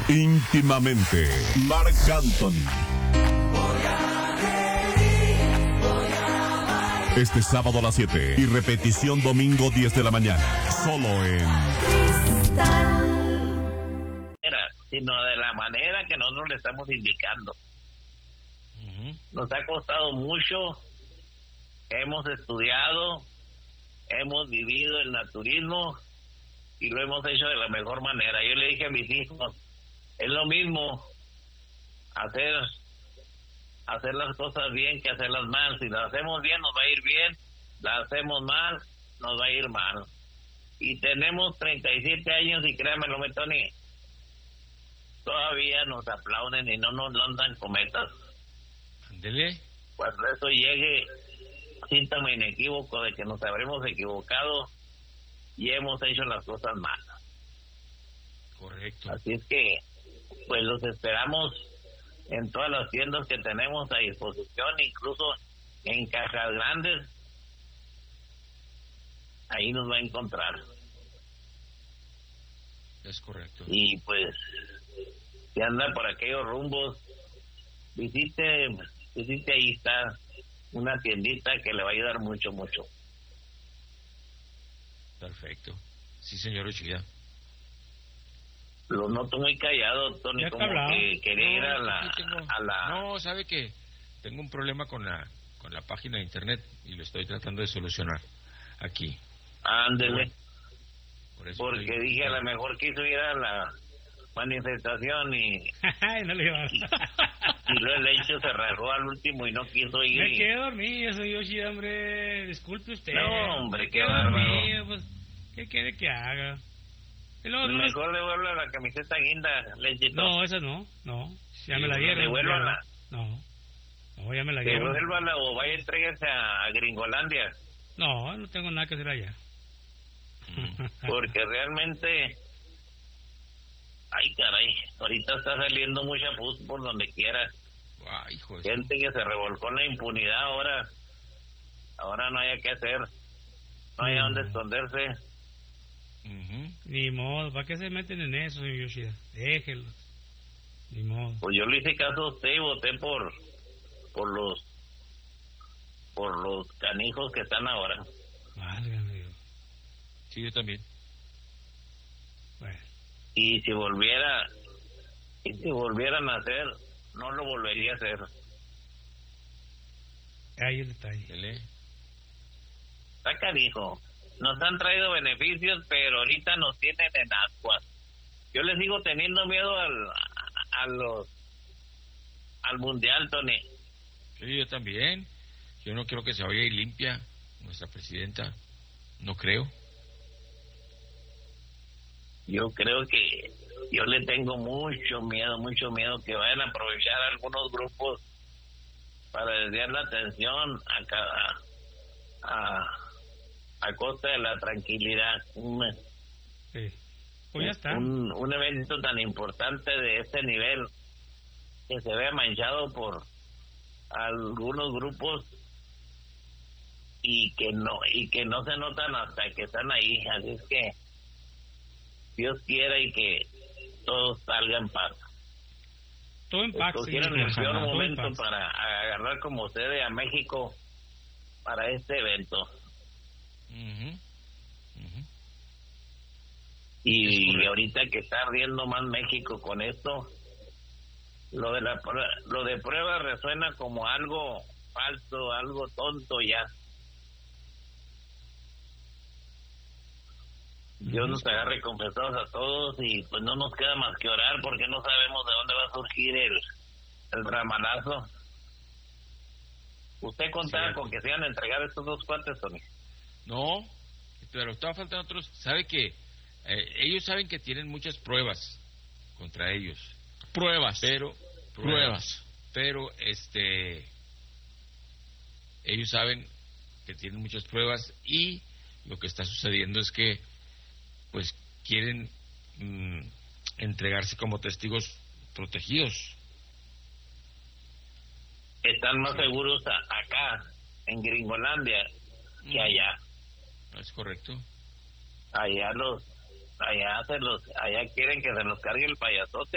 Íntimamente, Marc Anthony. Este sábado a las 7 y repetición domingo 10 de la mañana. Solo en sino de la manera que nosotros le estamos indicando. Nos ha costado mucho, hemos estudiado, hemos vivido el naturismo y lo hemos hecho de la mejor manera. Yo le dije a mis hijos, es lo mismo hacer las cosas bien que hacerlas mal. Si las hacemos bien nos va a ir bien, las hacemos mal nos va a ir mal. Y tenemos 37 años y créanmelo, Tony, todavía nos aplauden y no nos lanzan cometas. Ándele. Cuando eso llegue, síntome inequívoco de que nos habremos equivocado y hemos hecho las cosas mal. Correcto. Así es que, pues los esperamos en todas las tiendas que tenemos a disposición, incluso en cajas grandes. Ahí nos va a encontrar. Es correcto. Y pues, si anda por aquellos rumbos, visite, ahí está una tiendita que le va a ayudar mucho. Perfecto. Sí, señor Uchida. Lo noto muy callado, Tony, como que quería ir a la... No, ¿sabe qué? Tengo un problema con la página de internet y lo estoy tratando de solucionar aquí. Ándele. Por eso porque dije, a lo mejor quiso ir a la manifestación y... no le iba a... y luego el hecho se rajó al último y no quiso ir. Me quedé dormido, soy Yoshida, hombre. Disculpe usted. No, hombre, me qué quedé bárbaro. dormido, pues, ¿qué quiere que haga? Mejor le vuelvo a la camiseta guinda, Lechito. No, esa no. Ya me la dieron. Devuélvala. No, ya me la dieron. Devuélvala o vaya a entregarse a Gringolandia. No tengo nada que hacer allá. Porque realmente... Ay, caray, ahorita está saliendo mucha pus por donde quiera. Ay, hijo de gente que se revolcó en la impunidad ahora no haya qué hacer, no hay dónde esconderse. Ni modo, ¿para qué se meten en eso, señor Yoshida? Déjenlos, ni modo. Pues yo le hice caso a usted y voté por los canijos que están ahora. Válgame Dios. Sí, yo también. Bueno. Y si volvieran a hacer, no lo volvería a hacer. Ahí el detalle. Está canijo. Nos han traído beneficios, pero ahorita nos tienen en ascuas. Yo les sigo teniendo miedo al mundial, Tony. Sí, yo también. Yo no quiero que se vaya y limpia nuestra presidenta. No creo. Yo creo que yo le tengo mucho miedo que vayan a aprovechar algunos grupos para desviar la atención a costa de la tranquilidad. Sí. Pues ya está. Un evento tan importante de este nivel que se vea manchado por algunos grupos y que no se notan hasta que están ahí. Así es que Dios quiera y que todo salga en paz. Todo en paz. Escogieron el peor momento para agarrar como sede a México para este evento. Y ahorita que está ardiendo más México con esto, lo de prueba resuena como algo falso, algo tonto ya. Dios nos agarre confesados a todos y pues no nos queda más que orar porque no sabemos de dónde va a surgir el ramalazo. ¿Usted contaba con que se iban a entregar estos dos cuates, Tony? No, pero estaba faltando otros. Sabe que ellos saben que tienen muchas pruebas contra ellos. Pruebas. Pero ellos saben que tienen muchas pruebas y lo que está sucediendo es que pues quieren entregarse como testigos protegidos. Están más seguros acá en Gringolandia que allá. Es correcto. Allá quieren que se los cargue el payasote.